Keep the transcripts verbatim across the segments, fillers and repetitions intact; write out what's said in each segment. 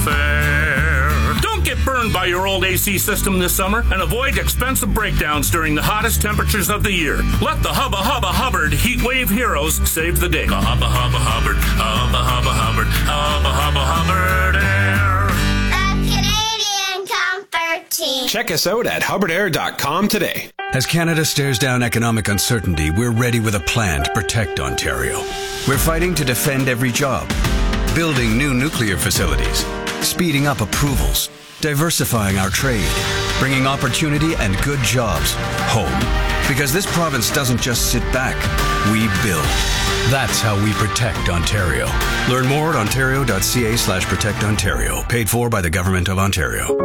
Fair. Don't get burned by your old A C system this summer and avoid expensive breakdowns during the hottest temperatures of the year. Let the Hubba Hubba Hubbard Heat Wave Heroes save the day. Hubba Hubba Hubbard, Hubba Hubba Hubbard, Hubba Hubba Hubbard Air. The Canadian Comfort Team. Check us out at hubbard air dot com today. As Canada stares down economic uncertainty, we're ready with a plan to protect Ontario. We're fighting to defend every job, building new nuclear facilities, speeding up approvals, diversifying our trade, bringing opportunity and good jobs home. Because this province doesn't just sit back, we build. That's how we protect Ontario. Learn more at ontario.ca slash protect Ontario. Paid for by the Government of Ontario.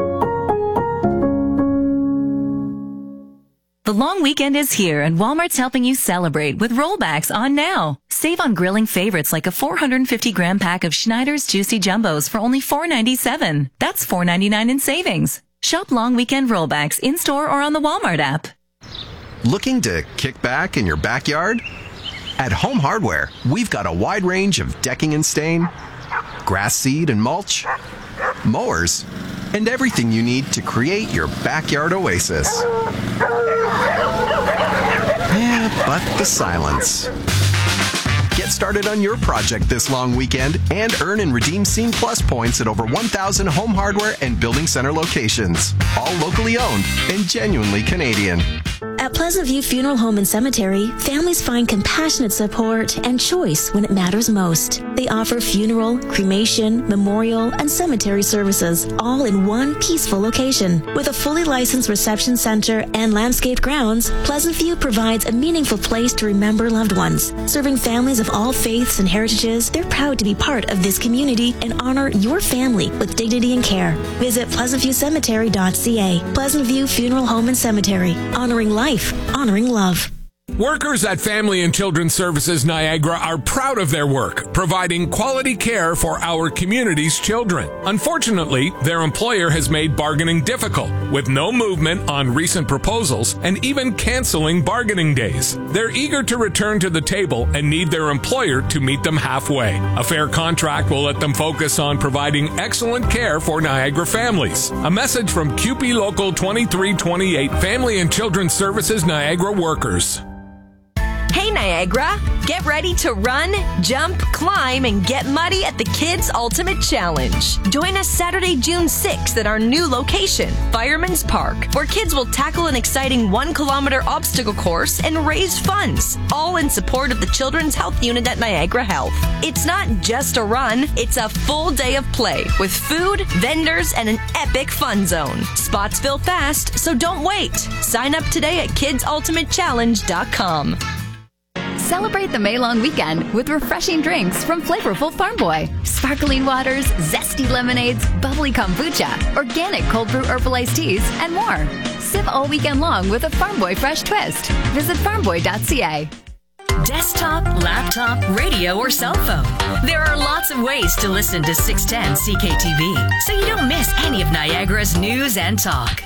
The long weekend is here, and Walmart's helping you celebrate with rollbacks on now. Save on grilling favorites like a four hundred fifty gram pack of Schneider's Juicy Jumbos for only four ninety-seven. That's four ninety-nine in savings. Shop long weekend rollbacks in-store or on the Walmart app. Looking to kick back in your backyard? At Home Hardware, we've got a wide range of decking and stain, grass seed and mulch, mowers, and everything you need to create your backyard oasis. Yeah, but the silence. Get started on your project this long weekend and earn and redeem Scene Plus points at over one thousand Home Hardware and Building Center locations. All locally owned and genuinely Canadian. At Pleasant View Funeral Home and Cemetery, families find compassionate support and choice when it matters most. They offer funeral, cremation, memorial, and cemetery services, all in one peaceful location. With a fully licensed reception center and landscaped grounds, Pleasant View provides a meaningful place to remember loved ones. Serving families of all faiths and heritages, they're proud to be part of this community and honor your family with dignity and care. Visit pleasant view cemetery dot c a. Pleasant View Funeral Home and Cemetery. Honoring life, honoring love. Workers at Family and Children's Services Niagara are proud of their work, providing quality care for our community's children. Unfortunately, their employer has made bargaining difficult, with no movement on recent proposals and even canceling bargaining days. They're eager to return to the table and need their employer to meet them halfway. A fair contract will let them focus on providing excellent care for Niagara families. A message from Q P Local twenty-three twenty-eight Family and Children's Services Niagara workers. Hey Niagara, get ready to run, jump, climb, and get muddy at the Kids Ultimate Challenge. Join us Saturday, June sixth at our new location, Fireman's Park, where kids will tackle an exciting one kilometer obstacle course and raise funds, all in support of the Children's Health Unit at Niagara Health. It's not just a run, it's a full day of play with food, vendors, and an epic fun zone. Spots fill fast, so don't wait. Sign up today at kids ultimate challenge dot com. Celebrate the May-long weekend with refreshing drinks from flavorful Farm Boy. Sparkling waters, zesty lemonades, bubbly kombucha, organic cold brew herbal iced teas, and more. Sip all weekend long with a Farm Boy fresh twist. Visit farm boy dot c a. Desktop, laptop, radio, or cell phone. There are lots of ways to listen to six ten C K T V, so you don't miss any of Niagara's news and talk.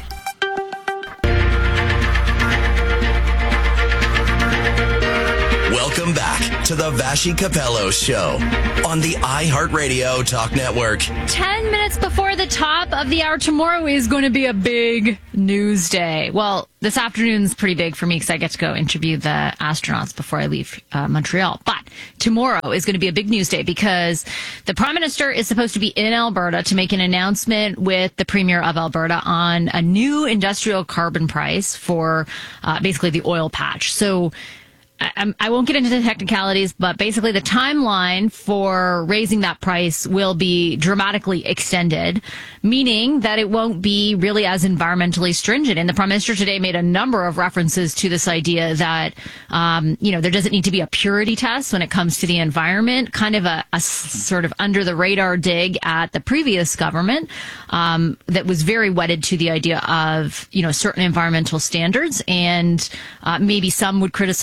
Welcome back to the Vashi Capello Show on the iHeartRadio Talk Network. Ten minutes before the top of the hour, tomorrow is going to be a big news day. Well, this afternoon's pretty big for me because I get to go interview the astronauts before I leave uh, Montreal. But tomorrow is going to be a big news day because the Prime Minister is supposed to be in Alberta to make an announcement with the Premier of Alberta on a new industrial carbon price for uh, basically the oil patch. So I, I won't get into the technicalities, but basically the timeline for raising that price will be dramatically extended, meaning that it won't be really as environmentally stringent. And the Prime Minister today made a number of references to this idea that, um, you know, there doesn't need to be a purity test when it comes to the environment, kind of a, a sort of under the radar dig at the previous government um, that was very wedded to the idea of, you know, certain environmental standards. And uh, maybe some would criticize that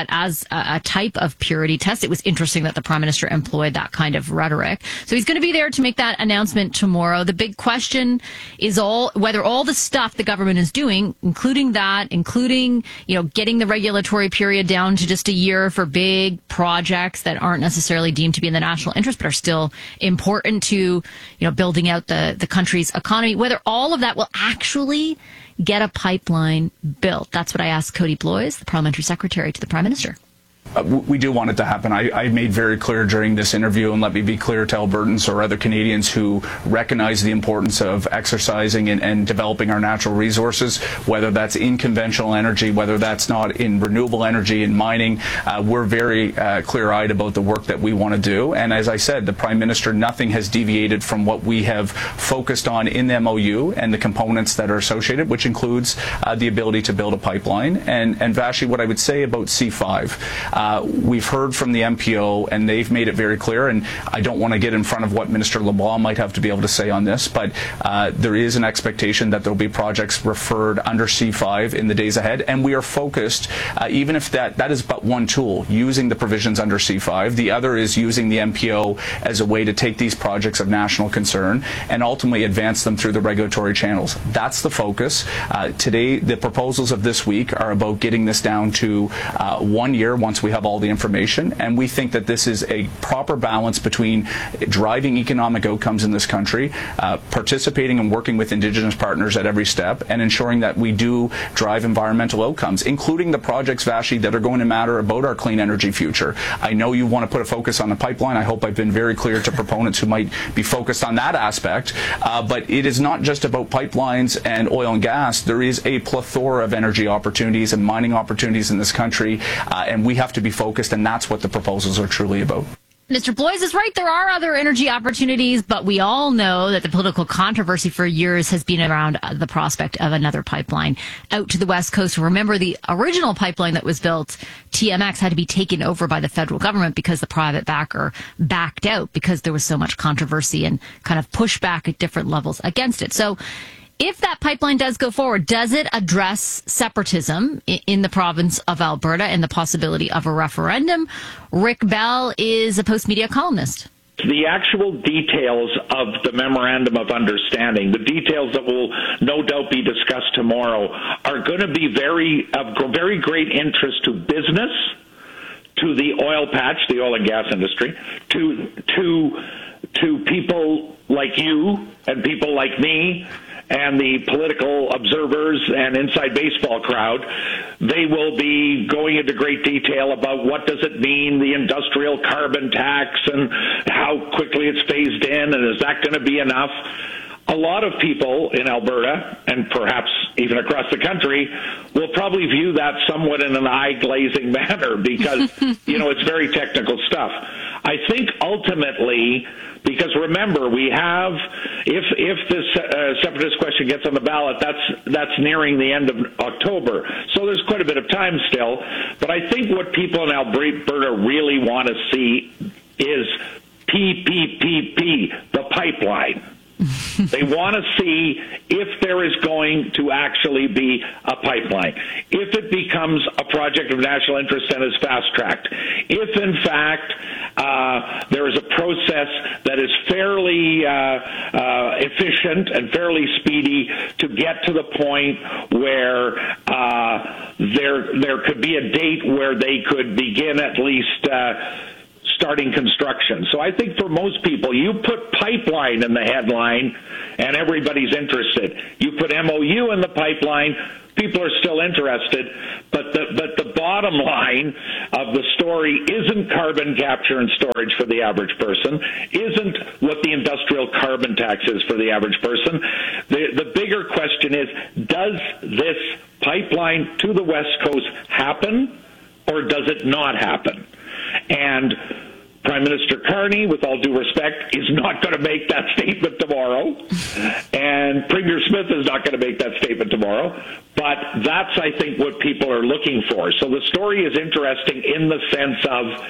that as a, a type of purity test. It was interesting that the Prime Minister employed that kind of rhetoric. So he's going to be there to make that announcement tomorrow. The big question is all whether all the stuff the government is doing, including that, including, you know, getting the regulatory period down to just a year for big projects that aren't necessarily deemed to be in the national interest, but are still important to, you know, building out the, the country's economy, whether all of that will actually get a pipeline built. That's what I asked Cody Bloys, the parliamentary secretary to the Prime Minister. Uh, we do want it to happen. I, I made very clear during this interview, and let me be clear to Albertans or other Canadians who recognize the importance of exercising and, and developing our natural resources, whether that's in conventional energy, whether that's not in renewable energy and mining. Uh, we're very uh, clear-eyed about the work that we want to do. And as I said, the Prime Minister, nothing has deviated from what we have focused on in the M O U and the components that are associated, which includes uh, the ability to build a pipeline. And, and Vashi, what I would say about C five, Uh, we've heard from the M P O, and they've made it very clear, and I don't want to get in front of what Minister LeBlanc might have to be able to say on this, but uh, there is an expectation that there will be projects referred under C five in the days ahead, and we are focused, uh, even if that, that is but one tool, using the provisions under C five. The other is using the M P O as a way to take these projects of national concern and ultimately advance them through the regulatory channels. That's the focus. Uh, today, the proposals of this week are about getting this down to uh, one year once we have all the information, and we think that this is a proper balance between driving economic outcomes in this country, uh, participating and working with Indigenous partners at every step, and ensuring that we do drive environmental outcomes, including the projects, Vashi, that are going to matter about our clean energy future. I know you want to put a focus on the pipeline. I hope I've been very clear to proponents who might be focused on that aspect, uh, but it is not just about pipelines and oil and gas. There is a plethora of energy opportunities and mining opportunities in this country, uh, and we have to be focused, and that's what the proposals are truly about. Mister Bloys is right. There are other energy opportunities, but we all know that the political controversy for years has been around the prospect of another pipeline out to the West Coast. Remember, the original pipeline that was built, T M X, had to be taken over by the federal government because the private backer backed out because there was so much controversy and kind of pushback at different levels against it. So if that pipeline does go forward, does it address separatism in the province of Alberta and the possibility of a referendum? Rick Bell is a Post Media columnist. The actual details of the Memorandum of Understanding, the details that will no doubt be discussed tomorrow, are going to be very of very great interest to business, to the oil patch, the oil and gas industry, to to to people like you and people like me, and the political observers and inside baseball crowd. They will be going into great detail about what does it mean, the industrial carbon tax, and how quickly it's phased in, and is that going to be enough? A lot of people in Alberta, and perhaps even across the country, will probably view that somewhat in an eye-glazing manner because, you know, it's very technical stuff. I think ultimately, because remember, we have, if if this uh, separatist question gets on the ballot, that's that's nearing the end of October. So there's quite a bit of time still. But I think what people in Alberta really want to see is P P P P, the pipeline. They want to see if there is going to actually be a pipeline, if it becomes a project of national interest and is fast-tracked, if, in fact, uh, there is a process that is fairly uh, uh, efficient and fairly speedy to get to the point where uh, there there could be a date where they could begin at least uh, starting construction. So I think for most people, you put pipeline in the headline and everybody's interested. You put M O U in the pipeline, people are still interested, but the but the bottom line of the story isn't carbon capture and storage for the average person, isn't what the industrial carbon tax is for the average person. The the bigger question is, does this pipeline to the West Coast happen, or does it not happen? And Prime Minister Carney, with all due respect, is not going to make that statement tomorrow. And Premier Smith is not going to make that statement tomorrow. But that's, I think, what people are looking for. So the story is interesting in the sense of,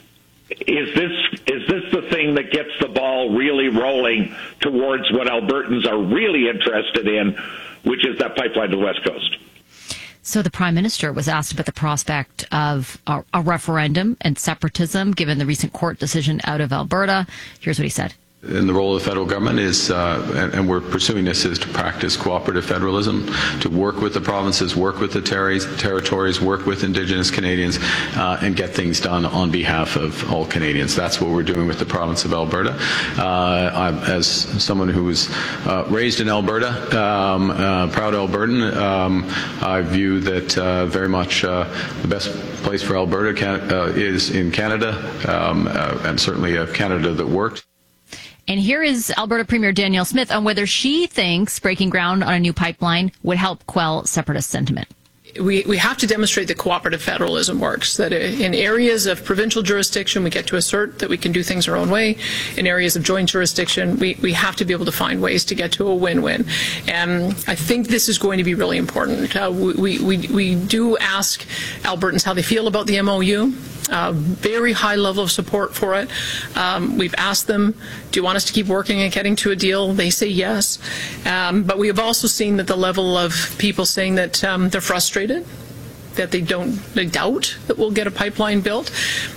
is this is this the thing that gets the ball really rolling towards what Albertans are really interested in, which is that pipeline to the West Coast? So the Prime Minister was asked about the prospect of a, a referendum and separatism given the recent court decision out of Alberta. Here's what he said. And the role of the federal government is, uh, and, and we're pursuing this, is to practice cooperative federalism, to work with the provinces, work with the ter- territories, work with Indigenous Canadians, uh, and get things done on behalf of all Canadians. That's what we're doing with the province of Alberta. Uh, I'm, as someone who was uh, raised in Alberta, um, uh, proud Albertan, um, I view that uh, very much uh, the best place for Alberta can, uh, is in Canada, um, uh, and certainly a Canada that works. And here is Alberta Premier Danielle Smith on whether she thinks breaking ground on a new pipeline would help quell separatist sentiment. We, we have to demonstrate that cooperative federalism works, that in areas of provincial jurisdiction, we get to assert that we can do things our own way. In areas of joint jurisdiction, we, we have to be able to find ways to get to a win-win. And I think this is going to be really important. Uh, we, we, we do ask Albertans how they feel about the M O U. Uh, very high level of support for it. Um, we've asked them, do you want us to keep working and getting to a deal? They say yes. Um, but we have also seen that the level of people saying that um, they're frustrated, that they don't, they doubt that we'll get a pipeline built.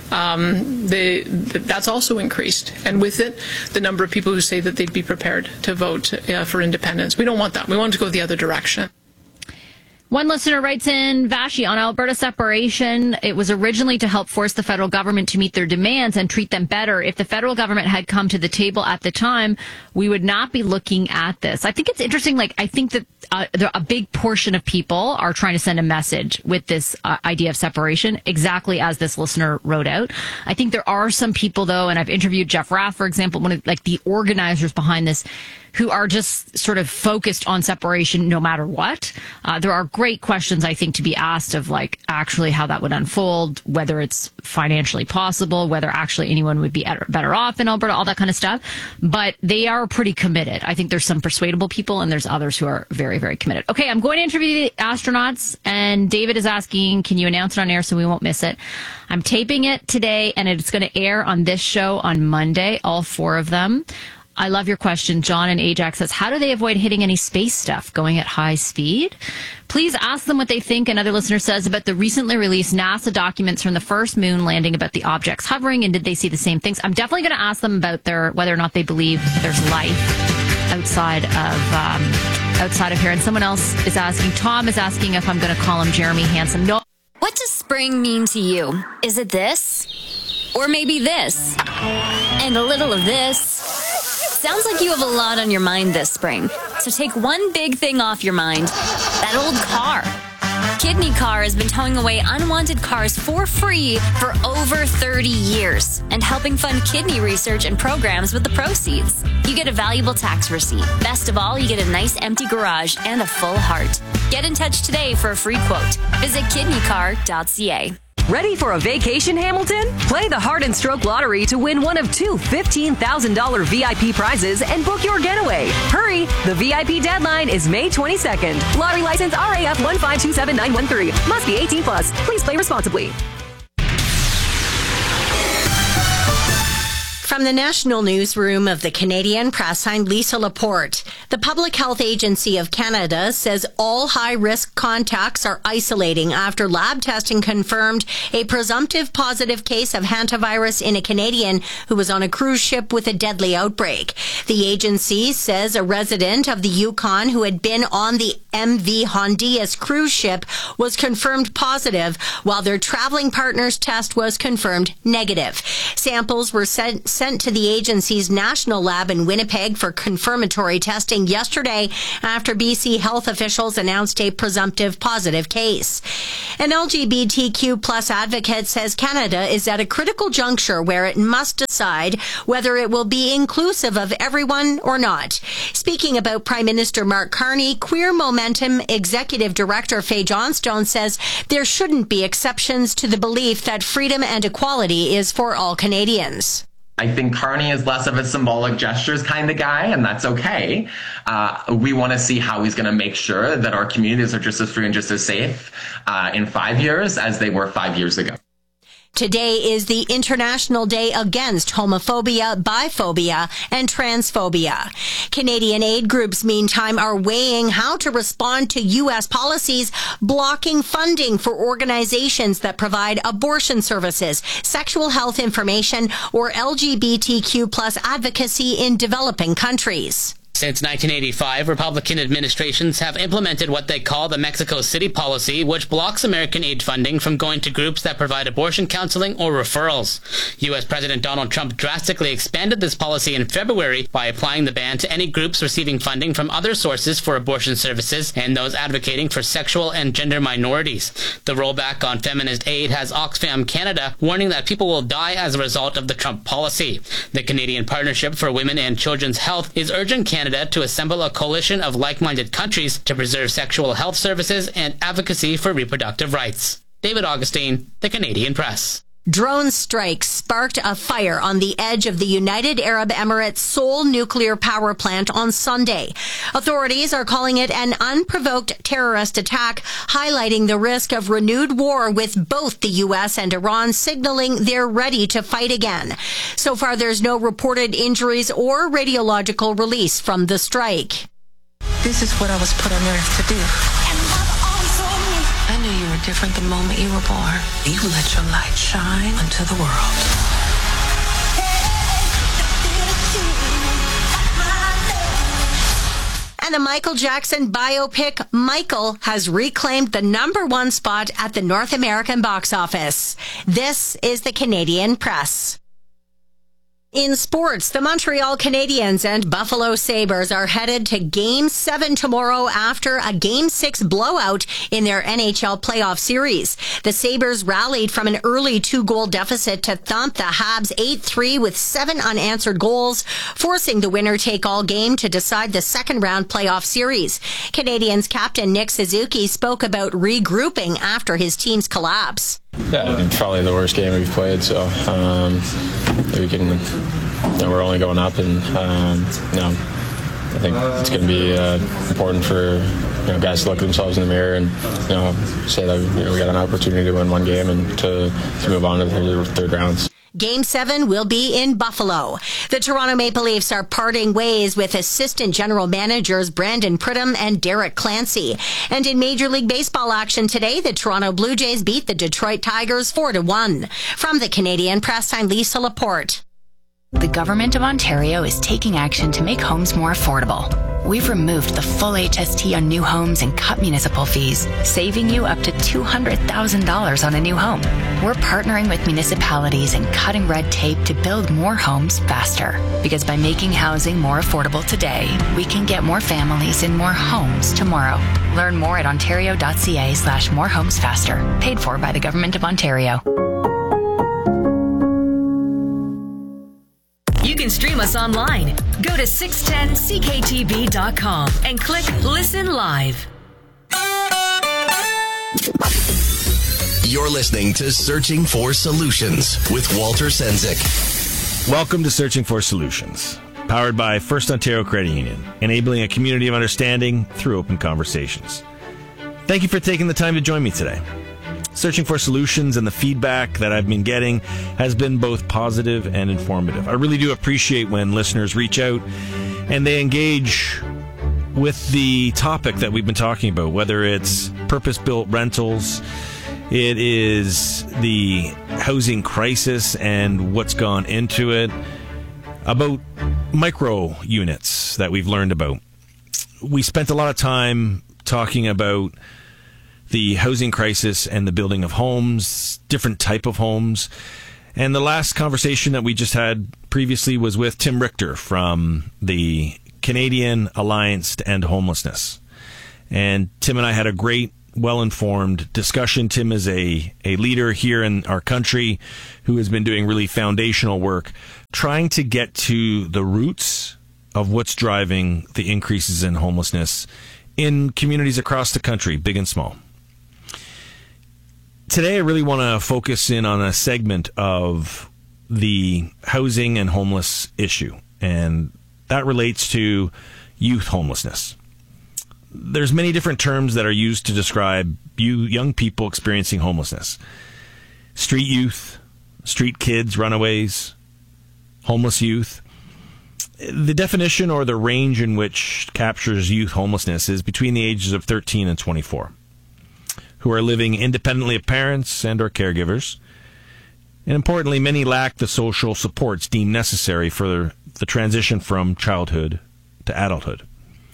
Um, they, that's also increased. And with it, the number of people who say that they'd be prepared to vote uh, for independence. We don't want that. We want to go the other direction. One listener writes in, Vashi, on Alberta separation, it was originally to help force the federal government to meet their demands and treat them better. If the federal government had come to the table at the time, we would not be looking at this. I think it's interesting. Like, I think that uh, a big portion of people are trying to send a message with this uh, idea of separation, exactly as this listener wrote out. I think there are some people, though, and I've interviewed Jeff Raff, for example, one of like the organizers behind this, who are just sort of focused on separation no matter what. Uh, there are great questions, I think, to be asked of like actually how that would unfold, whether it's financially possible, whether actually anyone would be better off in Alberta, all that kind of stuff. But they are pretty committed. I think there's some persuadable people and there's others who are very, very committed. Okay, I'm going to interview the astronauts, and David is asking, can you announce it on air so we won't miss it? I'm taping it today, and it's going to air on this show on Monday, all four of them. I love your question. John in Ajax says, how do they avoid hitting any space stuff going at high speed? Please ask them what they think. Another listener says about the recently released NASA documents from the first moon landing about the objects hovering, and did they see the same things? I'm definitely going to ask them about their whether or not they believe there's life outside of um, outside of here. And someone else is asking, Tom is asking if I'm going to call him Jeremy Hansen. No. What does spring mean to you? Is it this? Or maybe this? And a little of this? Sounds like you have a lot on your mind this spring. So take one big thing off your mind. That old car. Kidney Car has been towing away unwanted cars for free for over thirty years and helping fund kidney research and programs with the proceeds. You get a valuable tax receipt. Best of all, you get a nice empty garage and a full heart. Get in touch today for a free quote. Visit kidney car dot c a. Ready for a vacation, Hamilton? Play the Heart and Stroke Lottery to win one of two fifteen thousand dollars V I P prizes and book your getaway. Hurry! The V I P deadline is May twenty-second. Lottery license R A F one five two seven nine one three. Must be eighteen plus. Please play responsibly. From the National Newsroom of the Canadian Press, I'm Lisa Laporte. The Public Health Agency of Canada says all high-risk contacts are isolating after lab testing confirmed a presumptive positive case of hantavirus in a Canadian who was on a cruise ship with a deadly outbreak. The agency says a resident of the Yukon who had been on the M V Hondias cruise ship was confirmed positive, while their traveling partner's test was confirmed negative. Samples were sent sent to the agency's national lab in Winnipeg for confirmatory testing yesterday after B C health officials announced a presumptive positive case. An L G B T Q plus advocate says Canada is at a critical juncture where it must decide whether it will be inclusive of everyone or not. Speaking about Prime Minister Mark Carney, Queer Momentum Executive Director Faye Johnstone says there shouldn't be exceptions to the belief that freedom and equality is for all Canadians. I think Carney is less of a symbolic gestures kind of guy, and that's okay. Uh, we want to see how he's going to make sure that our communities are just as free and just as safe uh, in five years as they were five years ago. Today is the International Day Against Homophobia, Biphobia, and Transphobia. Canadian aid groups, meantime, are weighing how to respond to U S policies blocking funding for organizations that provide abortion services, sexual health information, or L G B T Q plus advocacy in developing countries. Since nineteen eighty-five, Republican administrations have implemented what they call the Mexico City policy, which blocks American aid funding from going to groups that provide abortion counseling or referrals. U S President Donald Trump drastically expanded this policy in February by applying the ban to any groups receiving funding from other sources for abortion services and those advocating for sexual and gender minorities. The rollback on feminist aid has Oxfam Canada warning that people will die as a result of the Trump policy. The Canadian Partnership for Women and Children's Health is urging Canada to assemble a coalition of like-minded countries to preserve sexual health services and advocacy for reproductive rights. David Augustine, The Canadian Press. Drone strikes sparked a fire on the edge of the United Arab Emirates Seoul nuclear power plant on Sunday. Authorities are calling it an unprovoked terrorist attack, highlighting the risk of renewed war with both the U S and Iran signaling they're ready to fight again. So far, there's no reported injuries or radiological release from the strike. This is what I was put on earth to do. I knew you were different the moment you were born. You let your light shine unto the world. And the Michael Jackson biopic Michael has reclaimed the number one spot at the North American box office. This is the Canadian Press. In sports, the Montreal Canadiens and Buffalo Sabres are headed to Game seven tomorrow after a Game six blowout in their N H L playoff series. The Sabres rallied from an early two-goal deficit to thump the Habs eight three with seven unanswered goals, forcing the winner-take-all game to decide the second-round playoff series. Canadiens captain Nick Suzuki spoke about regrouping after his team's collapse. Yeah, probably the worst game we've played, so um, we can, you know, we're only going up, and um, you know, I think it's going to be uh, important for, you know, guys to look at themselves in the mirror and, you know, say that, you know, we got an opportunity to win one game and to, to move on to the third rounds. Game seven will be in Buffalo. The Toronto Maple Leafs are parting ways with assistant general managers Brandon Pridham and Derek Clancy. And in Major League Baseball action today, the Toronto Blue Jays beat the Detroit Tigers four to one. From the Canadian Press, I'm Lisa Laporte. The Government of Ontario is taking action to make homes more affordable. We've removed the full H S T on new homes and cut municipal fees, saving you up to two hundred thousand dollars on a new home. We're partnering with municipalities and cutting red tape to build more homes faster. Because by making housing more affordable today, we can get more families in more homes tomorrow. Learn more at ontario.ca slash more homes faster. Paid for by the Government of Ontario. You can stream us online. Go to six ten C K T B dot com and click Listen Live. You're listening to Searching for Solutions with Walter Sendzik. Welcome to Searching for Solutions, powered by First Ontario Credit Union, enabling a community of understanding through open conversations. Thank you for taking the time to join me today. Searching for Solutions and the feedback that I've been getting has been both positive and informative. I really do appreciate when listeners reach out and they engage with the topic that we've been talking about, whether it's purpose-built rentals, it is the housing crisis and what's gone into it, about micro units that we've learned about. We spent a lot of time talking about the housing crisis and the building of homes, different type of homes. And the last conversation that we just had previously was with Tim Richter from the Canadian Alliance to End Homelessness. And Tim and I had a great, well-informed discussion. Tim is a, a leader here in our country who has been doing really foundational work, trying to get to the roots of what's driving the increases in homelessness in communities across the country, big and small. Today, I really want to focus in on a segment of the housing and homeless issue, and that relates to youth homelessness. There's many different terms that are used to describe you young people experiencing homelessness. Street youth, street kids, runaways, homeless youth. The definition or the range in which captures youth homelessness is between the ages of thirteen and twenty-four, who are living independently of parents and or caregivers. And importantly, many lack the social supports deemed necessary for the transition from childhood to adulthood.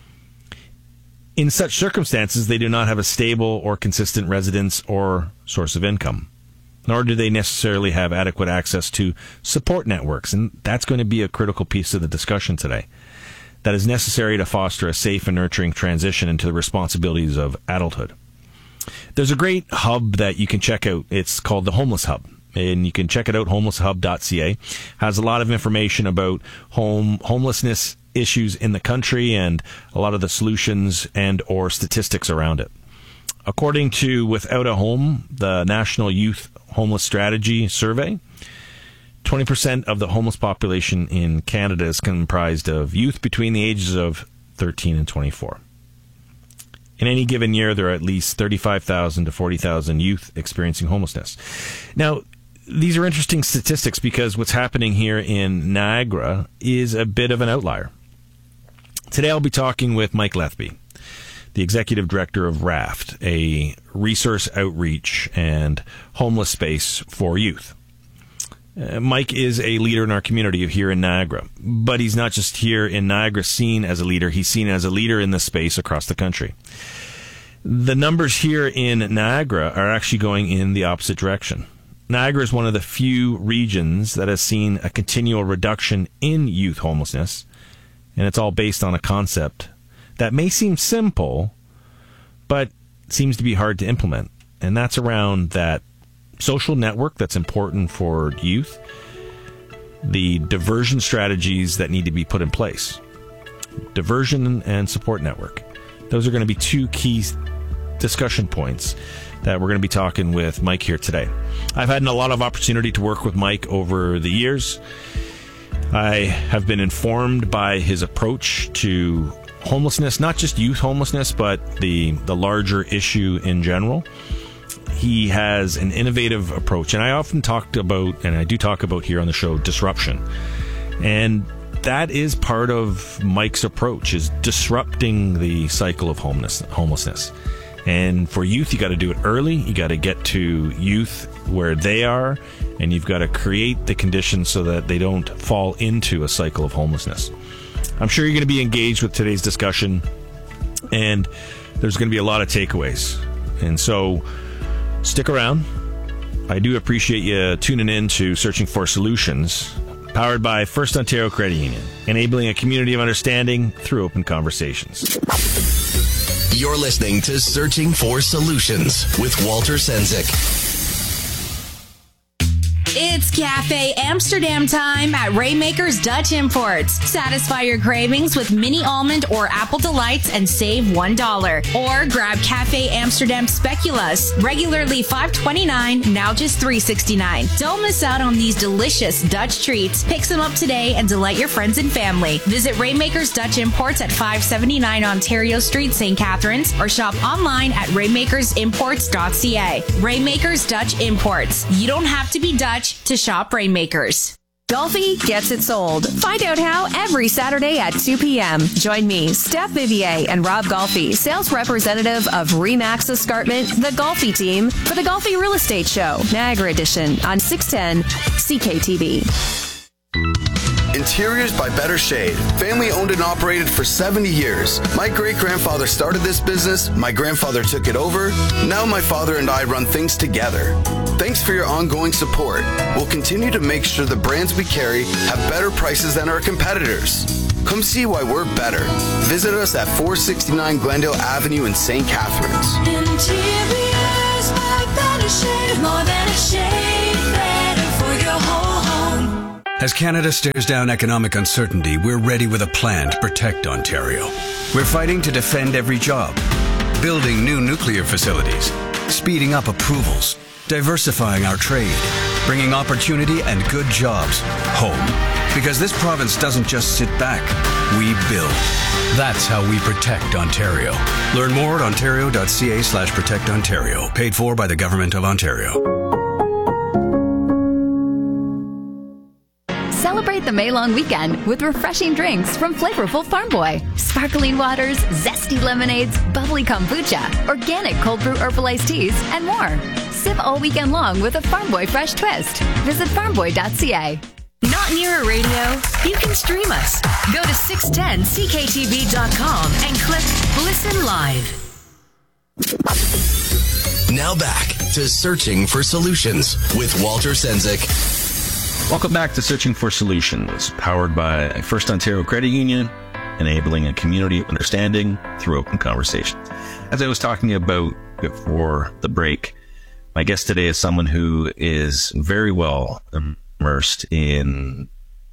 In such circumstances, they do not have a stable or consistent residence or source of income, nor do they necessarily have adequate access to support networks. And that's going to be a critical piece of the discussion today. That is necessary to foster a safe and nurturing transition into the responsibilities of adulthood. There's a great hub that you can check out. It's called the Homeless Hub. And you can check it out, homeless hub dot c a. Has a lot of information about home homelessness issues in the country and a lot of the solutions and or statistics around it. According to Without a Home, the National Youth Homeless Strategy Survey, twenty percent of the homeless population in Canada is comprised of youth between the ages of thirteen and twenty-four. In any given year, there are at least thirty-five thousand to forty thousand youth experiencing homelessness. Now, these are interesting statistics because what's happening here in Niagara is a bit of an outlier. Today I'll be talking with Mike Lethby, the executive director of RAFT, a resource outreach and homeless space for youth. Uh, Mike is a leader in our community here in Niagara, but he's not just here in Niagara seen as a leader, he's seen as a leader in this space across the country. The numbers here in Niagara are actually going in the opposite direction. Niagara is one of the few regions that has seen a continual reduction in youth homelessness, and it's all based on a concept that may seem simple, but seems to be hard to implement, and that's around that social network that's important for youth, the diversion strategies that need to be put in place. Diversion and support network. Those are going to be two key discussion points that we're going to be talking with Mike here today. I've had a lot of opportunity to work with Mike over the years. I have been informed by his approach to homelessness, not just youth homelessness, but the, the larger issue in general. He has an innovative approach, and I often talked about, and I do talk about here on the show, disruption. And that is part of Mike's approach, is disrupting the cycle of homeless, homelessness. And for youth, you got to do it early. You got to get to youth where they are, and you've got to create the conditions so that they don't fall into a cycle of homelessness. I'm sure you're going to be engaged with today's discussion, and there's going to be a lot of takeaways. And so stick around. I do appreciate you tuning in to Searching for Solutions, powered by First Ontario Credit Union, enabling a community of understanding through open conversations. You're listening to Searching for Solutions with Walter Sendzik. It's Cafe Amsterdam time at Rainmakers Dutch Imports. Satisfy your cravings with mini almond or apple delights and save one dollar. Or grab Cafe Amsterdam Speculoos, regularly five dollars and twenty-nine cents, now just three dollars and sixty-nine cents. Don't miss out on these delicious Dutch treats. Pick some up today and delight your friends and family. Visit Rainmakers Dutch Imports at five seventy-nine Ontario Street, Saint Catharines, or shop online at rainmakers imports dot c a. Rainmakers Dutch Imports. You don't have to be Dutch to shop Rainmakers. Golfi gets it sold. Find out how every Saturday at two p.m. Join me, Steph Vivier, and Rob Golfi, sales representative of Remax Escarpment, the Golfi team, for the Golfi Real Estate Show, Niagara Edition, on six ten C K T V. Interiors by Better Shade. Family owned and operated for seventy years. My great-grandfather started this business, my grandfather took it over, now my father and I run things together. Thanks for your ongoing support. We'll continue to make sure the brands we carry have better prices than our competitors. Come see why we're better. Visit us at four sixty-nine Glendale Avenue in Saint Catharines. Interiors by Better Shade. More than a shade, better for your whole home. As Canada stares down economic uncertainty, we're ready with a plan to protect Ontario. We're fighting to defend every job, building new nuclear facilities, speeding up approvals, diversifying our trade, bringing opportunity and good jobs home. Because this province doesn't just sit back, we build. That's how we protect Ontario. Learn more at ontario.ca slash protect Ontario. Paid for by the Government of Ontario. Celebrate the May long weekend with refreshing drinks from flavorful Farm Boy. Sparkling waters, zesty lemonades, bubbly kombucha, organic cold brew herbal iced teas, and more. Sip all weekend long with a Farm Boy fresh twist. Visit farm boy dot c a. Not near a radio? You can stream us. Go to six ten c k t v dot com and click Listen Live. Now back to Searching for Solutions with Walter Senzik. Welcome back to Searching for Solutions, powered by First Ontario Credit Union, enabling a community of understanding through open conversations. As I was talking about before the break, my guest today is someone who is very well immersed in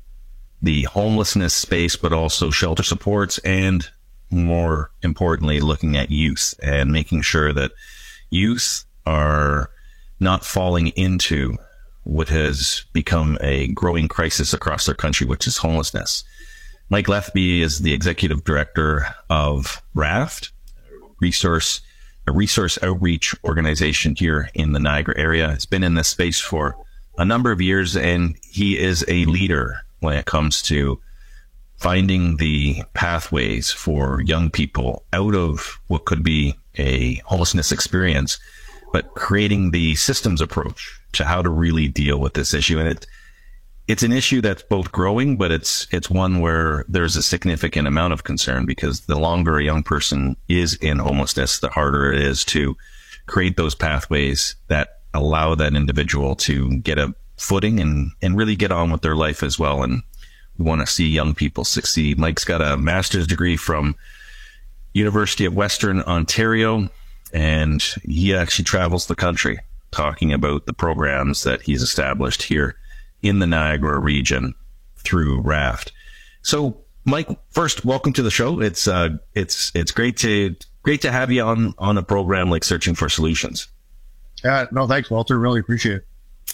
the homelessness space, but also shelter supports, and more importantly, looking at youth and making sure that youth are not falling into what has become a growing crisis across their country, which is homelessness. Mike Letheby is the executive director of RAFT, resource, a resource outreach organization here in the Niagara area. He's been in this space for a number of years, and he is a leader when it comes to finding the pathways for young people out of what could be a homelessness experience, but creating the systems approach to how to really deal with this issue. And it, it's an issue that's both growing, but it's it's one where there's a significant amount of concern, because the longer a young person is in homelessness, the harder it is to create those pathways that allow that individual to get a footing and, and really get on with their life as well. And we want to see young people succeed. Mike's got a master's degree from University of Western Ontario, and he actually travels the country talking about the programs that he's established here in the Niagara region through RAFT. So, Mike, first, welcome to the show. It's uh, it's it's great to great to have you on on a program like Searching for Solutions. Yeah, no, thanks, Walter. Really appreciate it.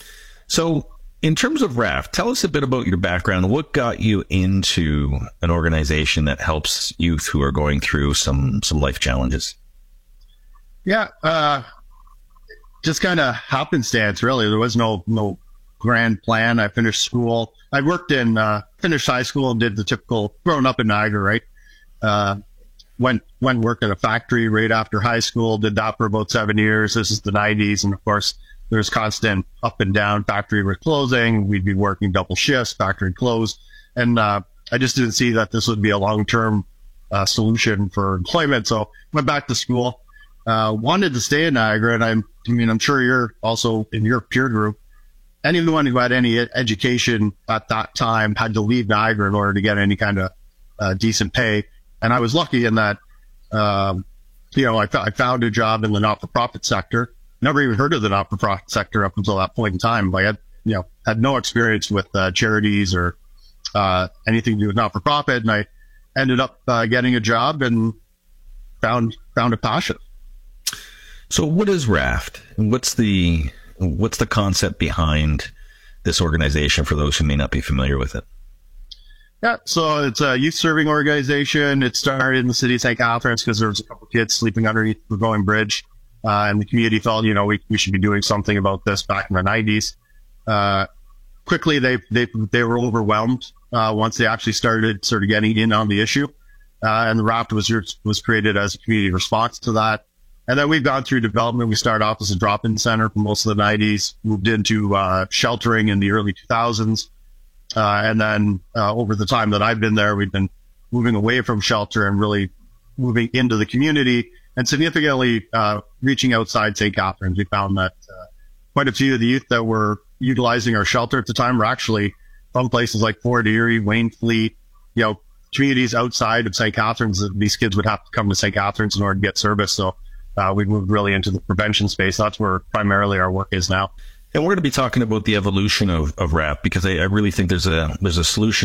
So, in terms of RAFT, tell us a bit about your background. What got you into an organization that helps youth who are going through some some life challenges? Yeah, uh, just kind of happenstance, really. There was no no grand plan. I finished school. I worked in, uh, finished high school and did the typical growing up in Niagara, right? Uh, went, went work at a factory right after high school, did that for about seven years. This is the nineties. And of course, there's constant up and down. Factory was closing. We'd be working double shifts, factory closed. And, uh, I just didn't see that this would be a long-term, uh, solution for employment. So went back to school, uh, wanted to stay in Niagara. And I'm, I mean, I'm sure you're also in your peer group. Anyone who had any education at that time had to leave Niagara in order to get any kind of uh, decent pay. And I was lucky in that, um, you know, I, I found a job in the not-for-profit sector. Never even heard of the not-for-profit sector up until that point in time. I had, you know, had no experience with uh, charities or uh, anything to do with not-for-profit. And I ended up uh, getting a job and found found a passion. So what is RAFT? And what's the... What's the concept behind this organization for those who may not be familiar with it? Yeah, so it's a youth serving organization. It started in the city of Saint Catharines because there was a couple of kids sleeping underneath the Going Bridge. Uh, and the community felt, you know, we, we should be doing something about this back in the nineties. Uh, quickly, they, they, they were overwhelmed, uh, once they actually started sort of getting in on the issue. Uh, and the RAFT was, was created as a community response to that. And then we've gone through development. We started off as a drop-in center for most of the nineties, moved into uh, sheltering in the early two thousands. Uh, and then uh, over the time that I've been there, we've been moving away from shelter and really moving into the community and significantly uh, reaching outside Saint Catharines. We found that uh, quite a few of the youth that were utilizing our shelter at the time were actually from places like Fort Erie, Wainfleet, you know, communities outside of Saint Catharines. These kids would have to come to Saint Catharines in order to get service. So Uh, we've moved really into the prevention space. That's where primarily our work is now. And we're going to be talking about the evolution of, of RAFT, because I, I really think there's a there's a solution